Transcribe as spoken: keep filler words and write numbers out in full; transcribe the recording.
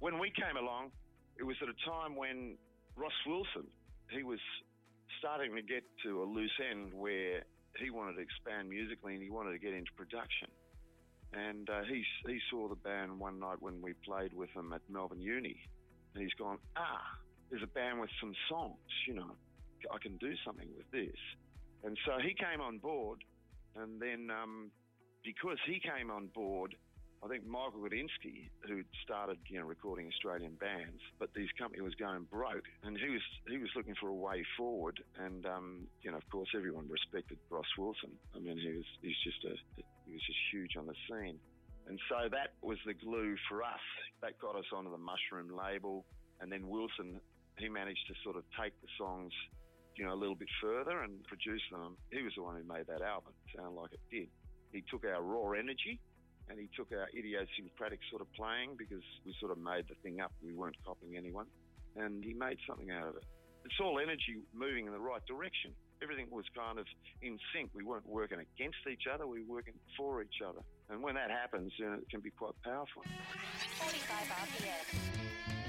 When we came along, it was at a time when Ross Wilson, he was starting to get to a loose end where he wanted to expand musically and he wanted to get into production. And uh, he, he saw the band one night when we played with him at Melbourne Uni. And he's gone, ah, there's a band with some songs, you know, I can do something with this. And so he came on board, and then um, because he came on board, I think Michael Gudinski, who'd started, you know, recording Australian bands, but his company was going broke, and he was he was looking for a way forward. And um, you know, of course, everyone respected Ross Wilson. I mean, he was he's just a he was just huge on the scene, and so that was the glue for us. That got us onto the Mushroom label, and then Wilson, he managed to sort of take the songs, you know, a little bit further and produce them. He was the one who made that album sound like it did. He took our raw energy, and he took our idiosyncratic sort of playing, because we sort of made the thing up. We weren't copying anyone. And he made something out of it. It's all energy moving in the right direction. Everything was kind of in sync. We weren't working against each other. We were working for each other. And when that happens, you know, it can be quite powerful. forty-five R P M.